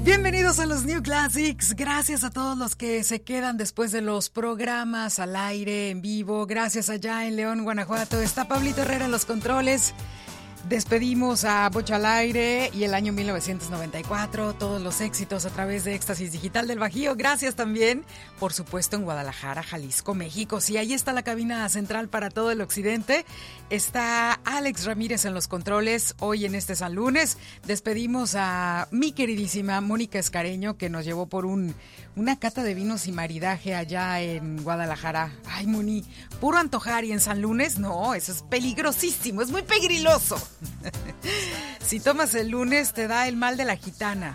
Bienvenidos a los New Classics. Gracias a todos los que se quedan después de los programas al aire, en vivo. Gracias allá en León, Guanajuato. Está Pablito Herrera en los controles. Despedimos a Bocha al aire y el año 1994, todos los éxitos a través de Éxtasis Digital del Bajío. Gracias también, por supuesto, en Guadalajara, Jalisco, México. Sí, ahí está la cabina central para todo el occidente. Está Alex Ramírez en los controles hoy en este San Lunes. Despedimos a mi queridísima Mónica Escareño, que nos llevó por una cata de vinos y maridaje allá en Guadalajara. Ay, Moni, puro antojar, y en San Lunes, no, eso es peligrosísimo, es muy pegriloso. Si tomas el lunes te da el mal de la gitana.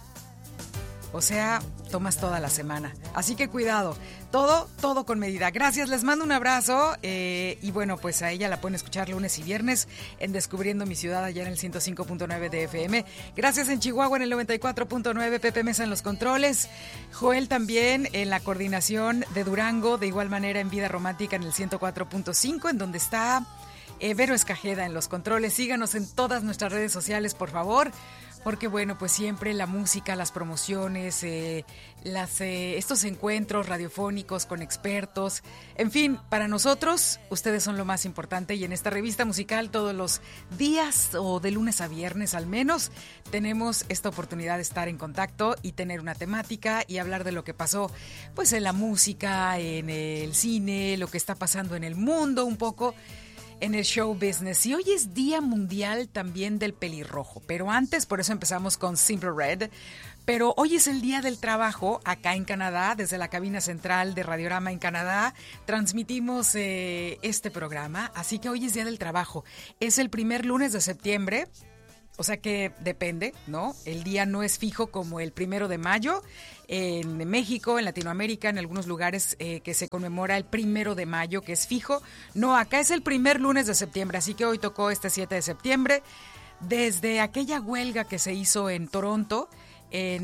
O sea, tomas toda la semana. Así que cuidado, todo con medida. Gracias, les mando un abrazo. Y bueno, pues a ella la pueden escuchar lunes y viernes en Descubriendo mi Ciudad, allá en el 105.9 de FM. Gracias en Chihuahua en el 94.9, Pepe Mesa en los controles. Joel también en la coordinación de Durango, de igual manera en Vida Romántica en el 104.5, en donde está Vero Escajeda en los controles. Síganos en todas nuestras redes sociales, por favor, porque bueno, pues siempre la música, las promociones, estos encuentros radiofónicos con expertos, en fin, para nosotros ustedes son lo más importante, y en esta revista musical todos los días o de lunes a viernes al menos tenemos esta oportunidad de estar en contacto y tener una temática y hablar de lo que pasó pues en la música, en el cine, lo que está pasando en el mundo un poco, en el show business. Y hoy es Día Mundial también del Pelirrojo, pero antes, por eso empezamos con Simple Red. Pero hoy es el Día del Trabajo acá en Canadá, desde la cabina central de Radiorama en Canadá. Transmitimos este programa, así que hoy es Día del Trabajo. Es el primer lunes de septiembre, o sea que depende, ¿no? El día no es fijo como el 1 de mayo. En México, en Latinoamérica, en algunos lugares que se conmemora el 1 de mayo, que es fijo. No, acá es el primer lunes de septiembre, así que hoy tocó este 7 de septiembre. Desde aquella huelga que se hizo en Toronto en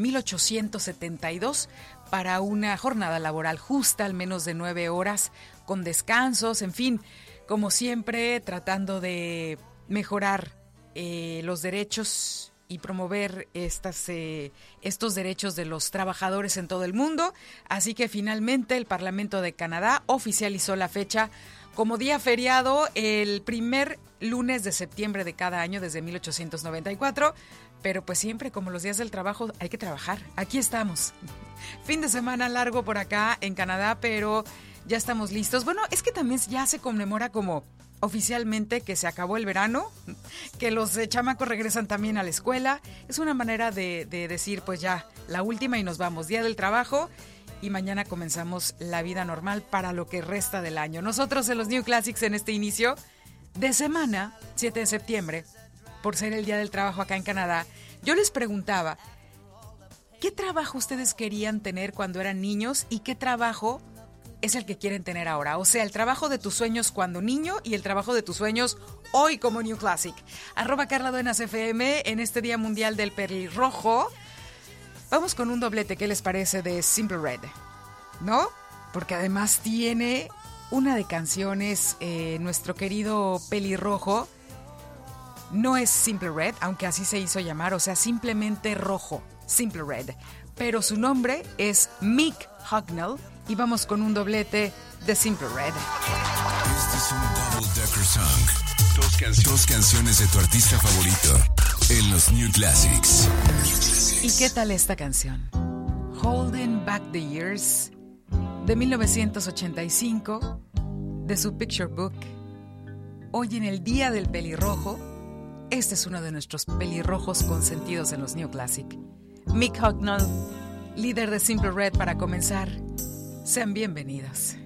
1872 para una jornada laboral justa, al menos de 9 horas, con descansos, en fin, como siempre, tratando de mejorar los derechos y promover estos derechos de los trabajadores en todo el mundo. Así que finalmente el Parlamento de Canadá oficializó la fecha como día feriado el primer lunes de septiembre de cada año desde 1894. Pero pues siempre, como los días del trabajo, hay que trabajar. Aquí estamos. Fin de semana largo por acá en Canadá, pero ya estamos listos. Bueno, es que también ya se conmemora como oficialmente que se acabó el verano, que los chamacos regresan también a la escuela. Es una manera de decir, pues ya, la última y nos vamos. Día del trabajo, y mañana comenzamos la vida normal para lo que resta del año. Nosotros en los New Classics, en este inicio de semana, 7 de septiembre, por ser el Día del Trabajo acá en Canadá, yo les preguntaba, ¿qué trabajo ustedes querían tener cuando eran niños y qué trabajo es el que quieren tener ahora? O sea, el trabajo de tus sueños cuando niño y el trabajo de tus sueños hoy como New Classic. @CarlaDuenas_FM en este Día Mundial del Pelirrojo. Vamos con un doblete, ¿qué les parece? De Simple Red, ¿no? Porque además tiene una de canciones, nuestro querido Pelirrojo. No es Simple Red, aunque así se hizo llamar, o sea, simplemente rojo, Simple Red. Pero su nombre es Mick Hucknall. Y vamos con un doblete de Simple Red. Este es un Double Decker Song. Dos canciones de tu artista favorito en los New Classics. ¿Y qué tal esta canción? Holding Back the Years, de 1985, de su Picture Book. Hoy en el Día del Pelirrojo, este es uno de nuestros pelirrojos consentidos en los New Classic. Mick Hucknall, líder de Simple Red, para comenzar. Sean bienvenidos.